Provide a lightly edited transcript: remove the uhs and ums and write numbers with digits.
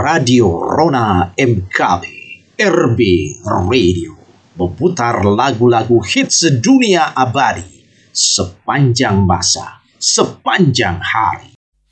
Radio Rona MKB, RB Radio, memutar lagu-lagu hits dunia abadi sepanjang masa, sepanjang hari.